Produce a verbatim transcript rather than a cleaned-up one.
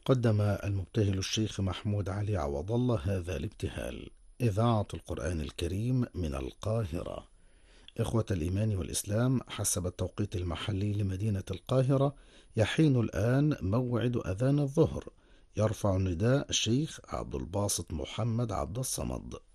قدم المبتهل الشيخ محمود علي عوض الله هذا الابتهال: إذاعة القرآن الكريم من القاهرة. إخوة الإيمان والإسلام، حسب التوقيت المحلي لمدينة القاهرة يحين الآن موعد أذان الظهر. يرفع النداء الشيخ عبد الباسط محمد عبد الصمد.